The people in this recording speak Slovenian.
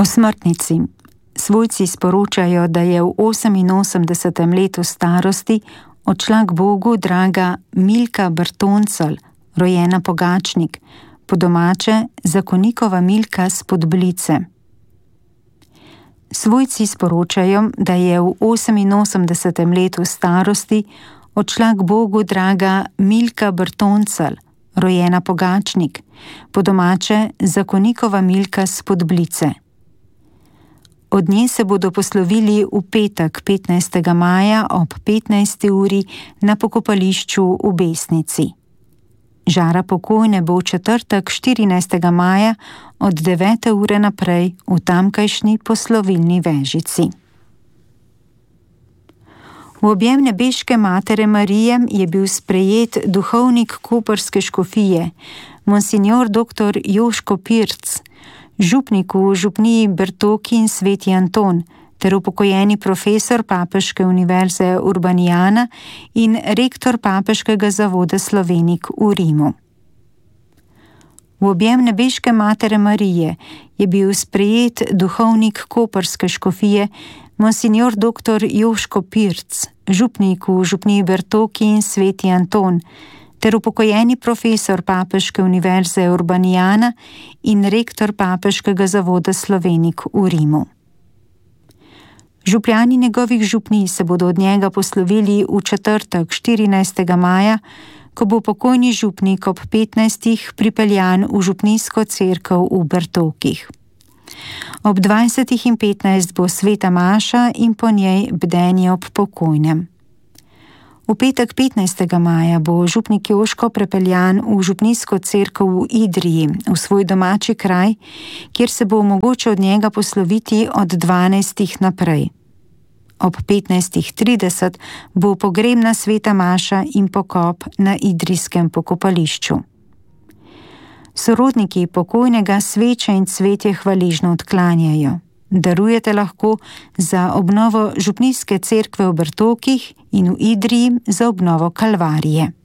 O smrtnici. Svojci sporočajo, da je v 88. letu starosti odšla k Bogu draga Milka Bertoncelj, rojena Pogačnik, po domače zakonikova Milka s Podblice. Svojci sporočajo, da je v 88. letu starosti odšla k Bogu draga Milka Bertoncelj, rojena Pogačnik, po domače zakonikova Milka s Podblice. Od nje se bodo poslovili v petek 15. maja ob 15. uri na pokopališču v Besnici. Žara pokojne bo v četrtek 14. maja od 9. ure naprej v tamkajšnji poslovilni vežici. V objem nebeške Matere Marije je bil sprejet duhovnik koprske škofije, monsignor dr. Joško Pirc, župnik v župniji Bertoki in Sveti Anton, ter upokojeni profesor Papeške univerze Urbanijana in rektor Papeškega zavoda Slovenik v Rimu. V objem nebeške Matere Marije je bil sprejet duhovnik koprske škofije, monsignor dr. Joško Pirc, župnik v župniji Bertoki in Sveti Anton, ter upokojeni profesor Papeške univerze Urbanijana in rektor Papeškega zavoda Slovenik v Rimu. Župljani njegovih župnij se bodo od njega poslovili v četrtek 14. maja, ko bo pokojni župnik ob 15. pripeljan v župnijsko cerkev v Bertokih. Ob 20:15 bo sveta maša in po njej bdenje ob pokojnem. V petek 15. maja bo župnik Joško prepeljan v župnijsko cerkev v Idriji, v svoj domači kraj, kjer se bo mogoče od njega posloviti od 12. naprej. Ob 15:30 bo pogrebna sveta maša in pokop na idrijskem pokopališču. Sorodniki pokojnega sveče in cvetje hvaležno odklanjajo. Darujete lahko za obnovo župnijske cerkve v Bertokih in v Idriji za obnovo Kalvarije.